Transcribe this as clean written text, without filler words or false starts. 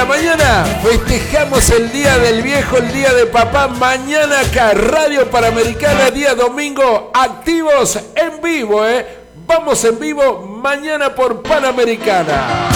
la mañana festejamos el Día del Viejo, el Día de Papá. Mañana acá, Radio Panamericana, día domingo, activos en vivo, Vamos en vivo mañana por Panamericana.